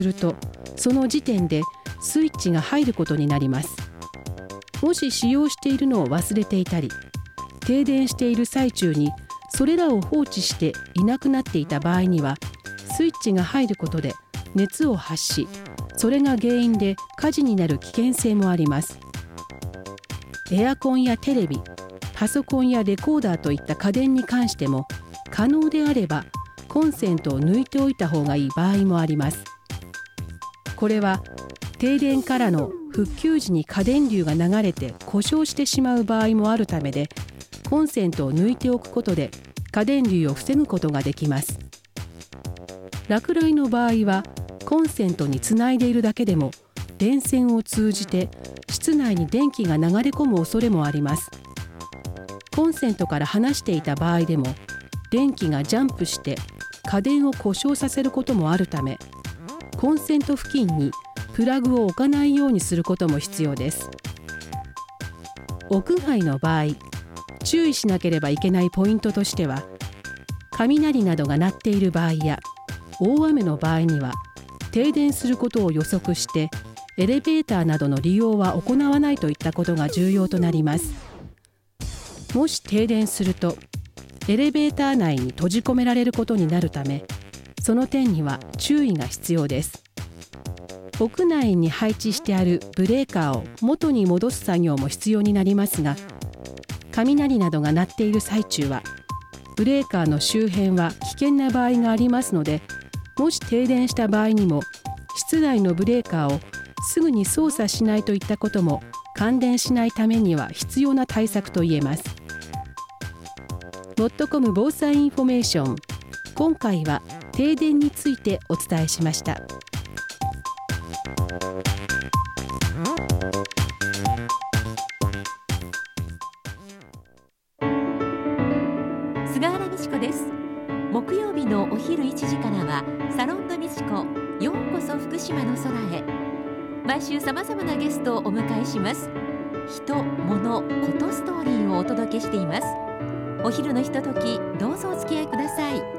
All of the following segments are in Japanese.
すると、その時点でスイッチが入ることになります。もし使用しているのを忘れていたり、停電している最中にそれらを放置していなくなっていた場合には、スイッチが入ることで熱を発し、それが原因で火事になる危険性もあります。エアコンやテレビ、パソコンやレコーダーといった家電に関しても、可能であればコンセントを抜いておいた方がいい場合もあります。これは停電からの復旧時に過電流が流れて故障してしまう場合もあるためで、コンセントを抜いておくことで過電流を防ぐことができます。落雷の場合はコンセントにつないでいるだけでも電線を通じて室内に電気が流れ込む恐れもあります。コンセントから離していた場合でも電気がジャンプして家電を故障させることもあるため、コンセント付近にプラグを置かないようにすることも必要です。屋外の場合、注意しなければいけないポイントとしては、雷などが鳴っている場合や大雨の場合には、停電することを予測してエレベーターなどの利用は行わないといったことが重要となります。もし停電するとエレベーター内に閉じ込められることになるため、その点には注意が必要です。屋内に配置してあるブレーカーを元に戻す作業も必要になりますが、雷などが鳴っている最中はブレーカーの周辺は危険な場合がありますので、もし停電した場合にも室内のブレーカーをすぐに操作しないといったことも感電しないためには必要な対策と言えます。もっとこむ防災インフォメーション、今回は停電についてお伝えしました。 菅原美智子です。木曜日のお昼1時からはサロンの美智子、ようこそ福島の空へ。毎週さまざまなゲストをお迎えします。人、物、ことストーリーをお届けしています。お昼のひととき、どうぞお付き合いください。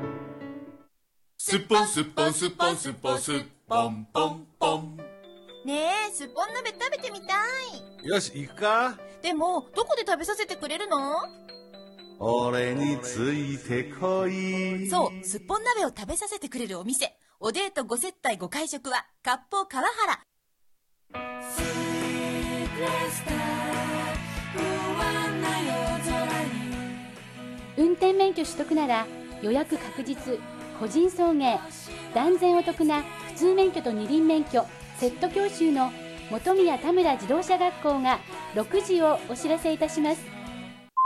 すっぽんすっぽんすっぽんすっぽんすっぽんぽんぽん。 ねえ、すっぽん鍋食べてみたい。 よし、行くか。 でもどこで食べさせてくれるの？ 俺についてこい。 そう、すっぽん鍋を食べさせてくれるお店、おデートご接待ご会食は割烹川原。 運転免許取得なら予約確実、個人送迎、断然お得な普通免許と二輪免許セット教習の本宮田村自動車学校が6時をお知らせいたします。